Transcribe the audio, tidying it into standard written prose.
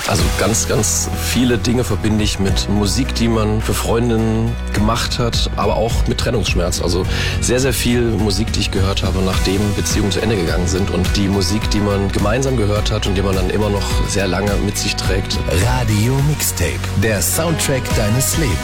Also ganz, ganz viele Dinge verbinde ich mit Musik, die man für Freundinnen gemacht hat, aber auch mit Trennungsschmerz. Also sehr, sehr viel Musik, die ich gehört habe, nachdem Beziehungen zu Ende gegangen sind und die Musik, die man gemeinsam gehört hat und die man dann immer noch sehr lange mit sich trägt. Radio Mixtape, der Soundtrack deines Lebens.